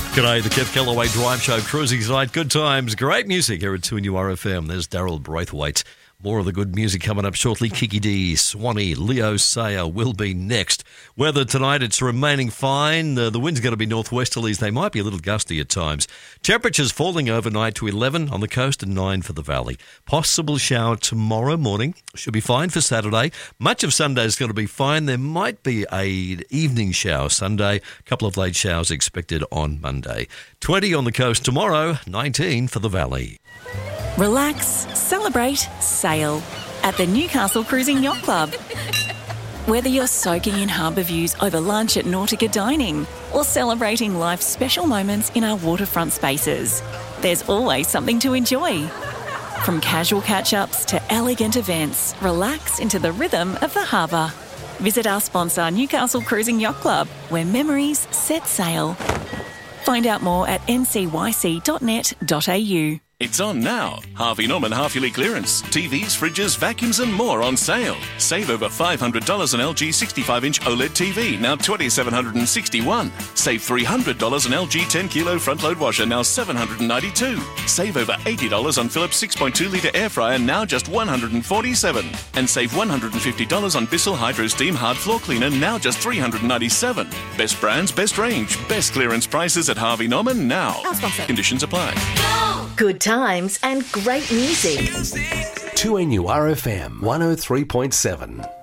G'day, the Kev Callaway Drive Show, cruising tonight. Good times, great music here at 2NURFM. There's Daryl Braithwaite. More of the good music coming up shortly. Kiki D, Swanee, Leo Sayer will be next. Weather tonight, it's remaining fine. The wind's going to be northwesterlies. They might be a little gusty at times. Temperatures falling overnight to 11 on the coast and 9 for the valley. Possible shower tomorrow morning. Should be fine for Saturday. Much of Sunday is going to be fine. There might be an evening shower Sunday. A couple of late showers expected on Monday. 20 on the coast tomorrow, 19 for the valley. Relax, celebrate, sail at the Newcastle Cruising Yacht Club. Whether you're soaking in harbour views over lunch at Nautica Dining or celebrating life's special moments in our waterfront spaces, there's always something to enjoy. From casual catch-ups to elegant events, relax into the rhythm of the harbour. Visit our sponsor, Newcastle Cruising Yacht Club, where memories set sail. Find out more at ncyc.net.au. It's on now. Harvey Norman half-yearly clearance. TVs, fridges, vacuums and more on sale. Save over $500 on LG 65-inch OLED TV, now $2,761. Save $300 on LG 10-kilo front-load washer, now $792. Save over $80 on Philips 6.2-litre air fryer, now just $147. And save $150 on Bissell Hydro Steam hard floor cleaner, now just $397. Best brands, best range, best clearance prices at Harvey Norman now. Conditions apply. Good times and great music. 2NURFM 103.7.